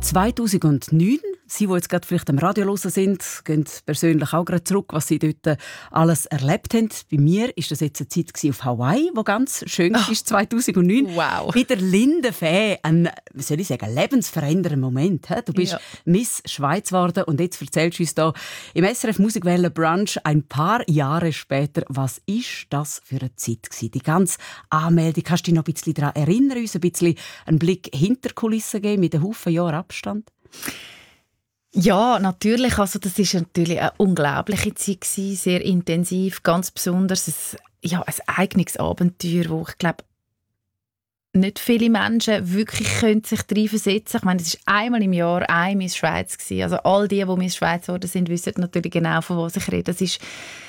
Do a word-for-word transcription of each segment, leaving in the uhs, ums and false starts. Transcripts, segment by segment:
zweitausendneun, Sie, die jetzt gerade vielleicht am Radio hören sind, gehen persönlich auch gerade zurück, was Sie dort alles erlebt haben. Bei mir war das jetzt eine Zeit auf Hawaii, die ganz schön war, oh. zweitausendneun. Wow. Bei der Linde Fee, ein, wie soll ich sagen, lebensverändernder Moment. Du bist ja. Miss Schweiz geworden und jetzt erzählst du uns hier im S R F Musikwelle Brunch ein paar Jahre später, was ist das für eine Zeit gewesen? Die ganze Anmeldung, kannst du dich noch ein bisschen daran erinnern, uns ein bisschen einen Blick hinter die Kulissen geben mit einem Haufen Jahren Abstand? Ja, natürlich. Also das ist natürlich eine unglaubliche Zeit gewesen, sehr intensiv, ganz besonders ein, ja, ein eigenes Abenteuer, wo ich glaube, nicht viele Menschen wirklich können sich darin versetzen. Ich meine, es war einmal im Jahr eine Miss Schweiz gewesen. Also all die, die Miss Schweiz geworden sind, wissen natürlich genau, von was ich rede. Das ist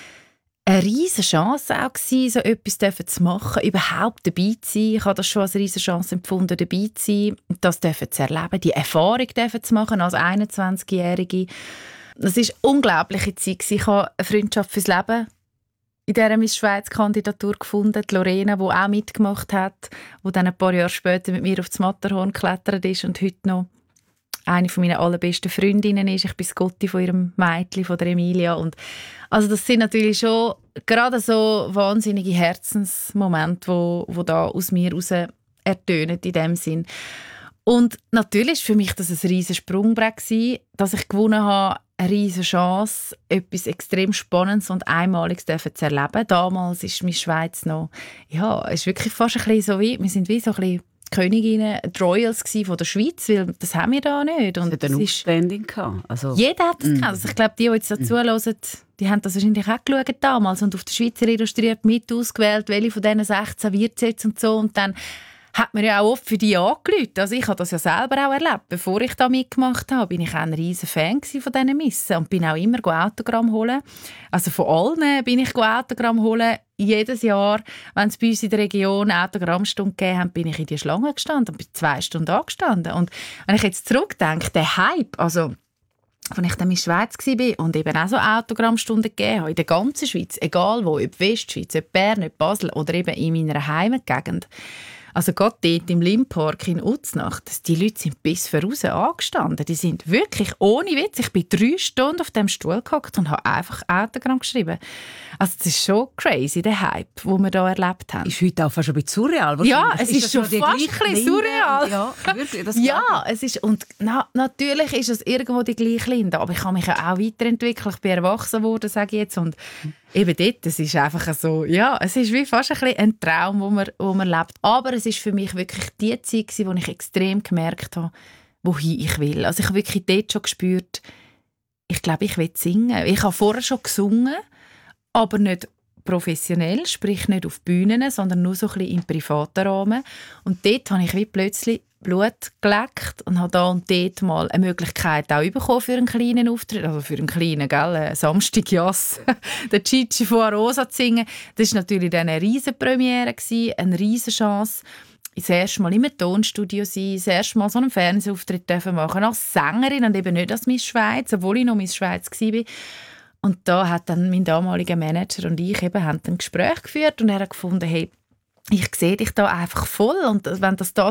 eine riesige Chance auch gewesen, so etwas zu machen, überhaupt dabei zu sein. Ich habe das schon als eine riesige Chance empfunden, dabei zu sein, das zu erleben, die Erfahrung zu machen als einundzwanzigjährige. Das war eine unglaubliche Zeit. Ich habe eine Freundschaft fürs Leben in dieser Miss Schweiz-Kandidatur gefunden. Die Lorena, die auch mitgemacht hat, die dann ein paar Jahre später mit mir auf das Matterhorn geklettert ist und heute noch eine von meinen allerbesten Freundinnen ist. Ich bin das Gotti von ihrem Mädchen, von der Emilia. Und also das sind natürlich schon gerade so wahnsinnige Herzensmomente, wo, wo da aus mir heraus ertönen in dem Sinn. Und natürlich war für mich das ein riesiges Sprungbrett gewesen, dass ich gewonnen habe, eine riesige Chance, etwas extrem Spannendes und Einmaliges zu erleben. Damals war Miss Schweiz noch, ja, es ist wirklich fast ein bisschen so wie, wir sind wie so ein bisschen Königinnen, die Royals von der Schweiz, weil das haben wir da nicht. Und das hat ein Outstanding gehabt. Also, jeder hat das mm. gehabt. Also ich glaube, die, die jetzt dazu hören, die haben das wahrscheinlich auch geschaut damals und auf der Schweizer illustriert mit ausgewählt, welche von diesen sechzehn wird es jetzt und so. Und dann hat man ja auch oft für die angerufen. Also ich habe das ja selber auch erlebt. Bevor ich da mitgemacht habe, bin ich auch ein riesen Fan von diesen Missen und bin auch immer Autogramm holen. Also von allen bin ich Autogramm holen. Jedes Jahr, wenn es bei uns in der Region Autogrammstunde gegeben hat, bin ich in die Schlange gestanden und bin zwei Stunden angestanden. Und wenn ich jetzt zurückdenke, der Hype, also als ich dann in der Schweiz war und eben auch so Autogrammstunden gegeben habe, in der ganzen Schweiz, egal wo, ob Westschweiz, ob Bern, ob Basel oder eben in meiner Heimatgegend. Also gerade dort im Limpark in Uznach, die Leute sind bis voraus angestanden. Die sind wirklich ohne Witz. Ich bin drei Stunden auf dem Stuhl gehockt und habe einfach Autogramm geschrieben. Also das ist schon crazy, der Hype, den wir hier erlebt haben. Ist heute auch fast ein bisschen surreal. Ja, es ist, ist schon fast ein bisschen surreal. Ja, wirklich, das ja, es ist, und na, natürlich ist es irgendwo die gleiche Linde, aber ich habe mich ja auch weiterentwickelt. Ich bin erwachsen geworden, sage ich jetzt, und eben dort, es ist einfach so, ja, es ist wie fast ein, bisschen ein Traum, wo man, wo man lebt. Aber es ist für mich wirklich die Zeit, wo ich extrem gemerkt habe, wohin ich will. Also ich habe wirklich dort schon gespürt, ich glaube, ich will singen. Ich habe vorher schon gesungen, aber nicht professionell, sprich nicht auf Bühnen, sondern nur so ein bisschen im privaten Rahmen. Und dort habe ich wie plötzlich Blut geleckt und habe da und dort mal eine Möglichkeit auch bekommen für einen kleinen Auftritt, also für einen kleinen, gell, Samstagjass, den Gigi von Arosa zu singen. Das war natürlich dann eine riesen Premiere, eine riesen Chance. Das erste Mal im Tonstudio sein, das erste Mal so einen Fernsehauftritt machen als Sängerin und eben nicht als Miss Schweiz, obwohl ich noch Miss Schweiz war. Und da hat dann mein damaliger Manager und ich eben haben ein Gespräch geführt und er hat gefunden, hey, ich sehe dich da einfach voll und wenn das da